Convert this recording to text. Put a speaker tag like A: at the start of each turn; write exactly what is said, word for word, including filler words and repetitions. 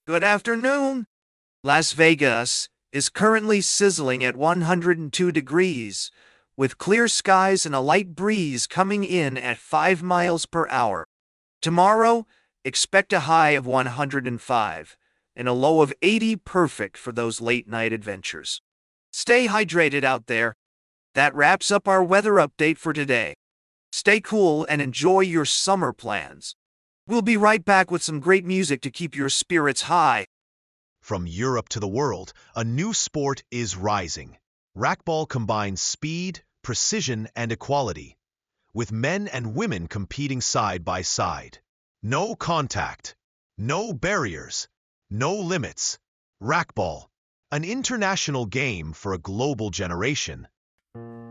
A: Good afternoon. Las Vegas is currently sizzling at one hundred two degrees, with clear skies and a light breeze coming in at five miles per hour. Tomorrow, expect a high of one hundred five and a low of eighty, perfect for those late-night adventures. Stay hydrated out there. That wraps up our weather update for today. Stay cool and enjoy your summer plans. We'll be right back with some great music to keep your spirits high.
B: From Europe to the world, a new sport is rising. Racquetball combines speed, precision, and equality, with men and women competing side by side. No contact, no barriers, no limits. Racquetball, an international game for a global generation.